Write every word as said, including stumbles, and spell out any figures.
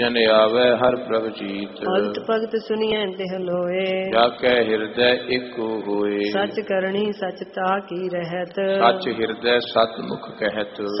ਜਨ ਆਵੈ ਹਰ ਪ੍ਰਭ ਜੀਤ। ਭਗਤ ਭਗਤ ਸੁਣੀਐ ਤਿਹ ਲੋਏ। ਜਾ ਕੈ ਹਿਰਦੈ ਏਕੋ ਹੋਏ। ਸਚ ਕਰਣੀ ਸਚ ਤਾ ਕੀ ਰਹਿਤ। ਸਚ ਹਿਰਦੈ ਸਤ ਮੁਖ ਕਹਿਤ।